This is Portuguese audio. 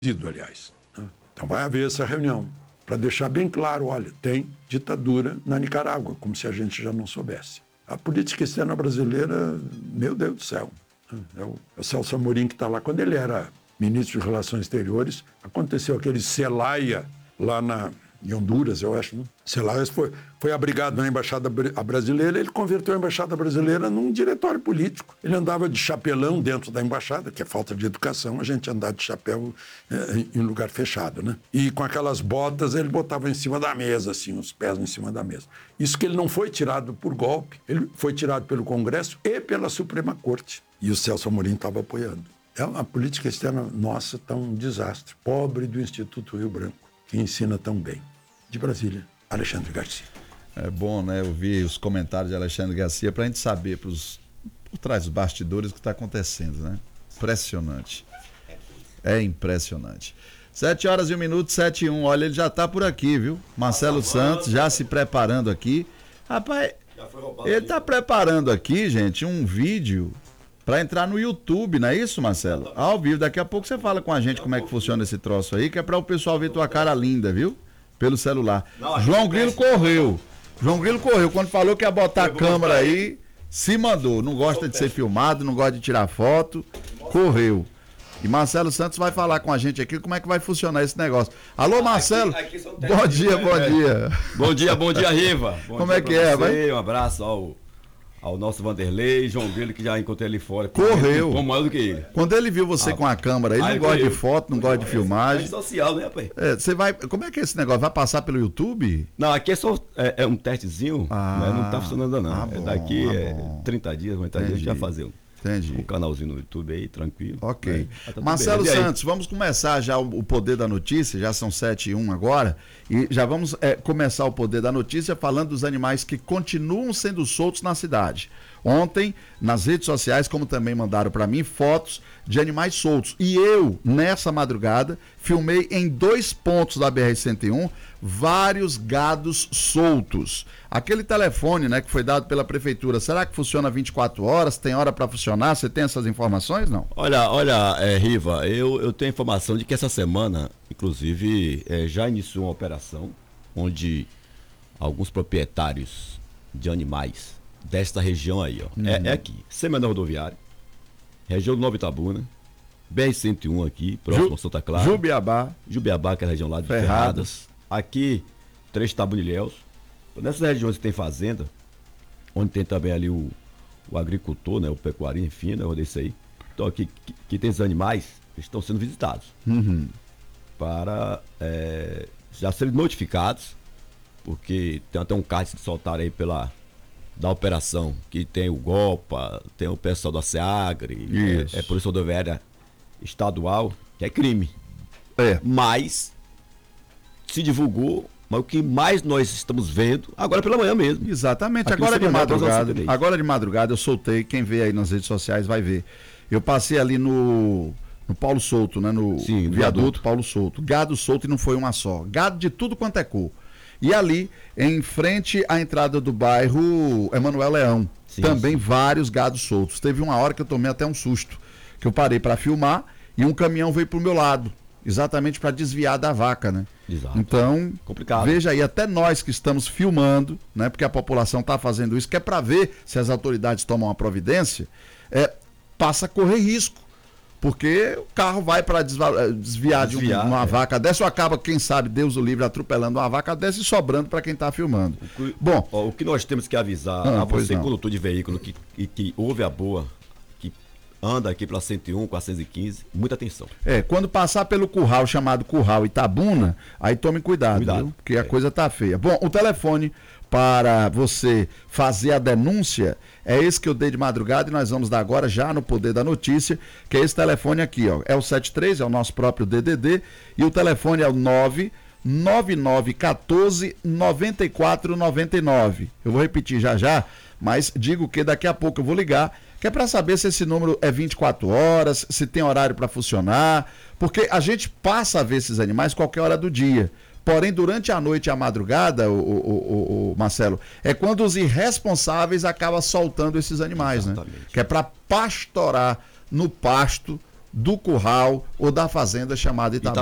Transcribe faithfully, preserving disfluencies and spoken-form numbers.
aliás. Então vai haver essa reunião, para deixar bem claro, olha, tem ditadura na Nicarágua, como se a gente já não soubesse. A política externa brasileira, meu Deus do céu, é o, é o Celso Amorim que está lá. Quando ele era ministro de Relações Exteriores, aconteceu aquele Celaya lá na, em Honduras, eu acho. Né? Celaya foi, foi abrigado na Embaixada Brasileira, ele converteu a Embaixada Brasileira num diretório político. Ele andava de chapelão dentro da Embaixada, que é falta de educação, a gente andar de chapéu é, em lugar fechado, né? E com aquelas botas ele botava em cima da mesa, assim, os pés em cima da mesa. Isso que ele não foi tirado por golpe, ele foi tirado pelo Congresso e pela Suprema Corte. E o Celso Amorim estava apoiando. É uma política externa nossa está um desastre. Pobre do Instituto Rio Branco, que ensina tão bem. De Brasília, Alexandre Garcia. É bom, né, ouvir os comentários de Alexandre Garcia para a gente saber pros, por trás dos bastidores o que está acontecendo, né? Impressionante. É impressionante. Sete horas e um minuto, sete e um. Olha, ele já está por aqui, viu? Marcelo Santos já se preparando aqui. Rapaz, ele está preparando aqui, gente, um vídeo para entrar no YouTube, não é isso, Marcelo? Ao vivo. Daqui a pouco você fala com a gente como é que funciona esse troço aí, que é para o pessoal ver tua cara linda, viu? Pelo celular. Não, João Grilo correu. João Grilo correu. Quando falou que ia botar a câmera aí, se mandou. Não gosta de ser filmado, não gosta de tirar foto. Correu. E Marcelo Santos vai falar com a gente aqui como é que vai funcionar esse negócio. Alô, Marcelo. Aqui, aqui bom dia, bom é. dia. Bom dia, bom dia, Riva. Bom como dia é que é, vai? Um abraço ao... ao nosso Vanderlei, João Grilo, que já encontrei ali fora. Correu. Como maior do que ele. Quando ele viu você ah, com a câmera, ele não gosta de foto, não gosta de filmagem. É social, né, rapaz? É, você vai, como é que é esse negócio? Vai passar pelo YouTube? Não, aqui é só é, é um testezinho, ah, mas não tá funcionando ainda não. Ah, é bom, daqui ah, é bom. trinta dias, quarenta dias, a gente vai fazer um. Entendi. Um canalzinho no YouTube aí, tranquilo. Ok. Né? Tá Marcelo Santos, vamos começar já o, o Poder da Notícia, já são sete e um agora, e já vamos é, começar o Poder da Notícia falando dos animais que continuam sendo soltos na cidade. Ontem, nas redes sociais, como também mandaram para mim, fotos de animais soltos. E eu, nessa madrugada, filmei em dois pontos da B R cento e um vários gados soltos. Aquele telefone, né, que foi dado pela prefeitura, será que funciona vinte e quatro horas? Tem hora para funcionar? Você tem essas informações, não? Olha, olha, é, Riva, eu, eu tenho informação de que essa semana, inclusive, é, já iniciou uma operação onde alguns proprietários de animais desta região aí, ó. Uhum. É, é aqui, Semana Rodoviária, região do Nova Itabuna, B R cento e um aqui, próximo Ju, a Santa Clara. Jubiabá. Jubiabá, que é a região lá de Ferradas. Ferradas. Aqui, Três Tabuilhéus. Nessas regiões que tem fazenda, onde tem também ali o, o agricultor, né, o pecuário, enfim, né, desse aí. Então aqui, que, que tem esses animais, eles estão sendo visitados. Uhum. Para é, já serem notificados, porque tem até um card que soltaram aí pela... da operação, que tem o Golpa, tem o pessoal da SEAGRE, é, é Polícia Rodoviária Estadual, que é crime. É. Mas se divulgou, mas o que mais nós estamos vendo, agora pela manhã mesmo. Exatamente, agora de madrugada, agora de madrugada eu soltei, quem vê aí nas redes sociais vai ver. Eu passei ali no, no Paulo Souto, né, no Sim, viaduto, viaduto Paulo Souto, gado solto e não foi uma só, gado de tudo quanto é cor. E ali, em frente à entrada do bairro Emanuel Leão, sim, também sim. vários gados soltos. Teve uma hora que eu tomei até um susto, que eu parei para filmar e um caminhão veio pro meu lado, exatamente para desviar da vaca, né? Exato. Então, complicado. Veja aí, até nós que estamos filmando, né? Porque a população está fazendo isso, que é para ver se as autoridades tomam uma providência, é, passa a correr risco. Porque o carro vai para desviar, desviar de um, uma é. vaca dessa, ou acaba, quem sabe, Deus o livre, atropelando uma vaca dessa e sobrando para quem está filmando. O que, Bom, ó, o que nós temos que avisar ah, a você, condutor de veículo, que, que, que ouve a boa, que anda aqui pela cento e um, quatrocentos e quinze, muita atenção. É, quando passar pelo curral chamado Curral Itabuna, aí tome cuidado, cuidado. Viu? Porque é. a coisa tá feia. Bom, o telefone para você fazer a denúncia é esse que eu dei de madrugada e nós vamos dar agora já no Poder da Notícia, que é esse telefone aqui, ó. É o setenta e três, é o nosso próprio D D D, e o telefone é o nove nove nove um quatro nove quatro nove nove. Eu vou repetir já já, mas digo que daqui a pouco eu vou ligar, que é para saber se esse número é vinte e quatro horas, se tem horário para funcionar, porque a gente passa a ver esses animais qualquer hora do dia. Porém, durante a noite e a madrugada, o, o, o, o Marcelo, é quando os irresponsáveis acabam soltando esses animais, exatamente, né? Que é para pastorar no pasto do curral ou da fazenda chamada Itabuna.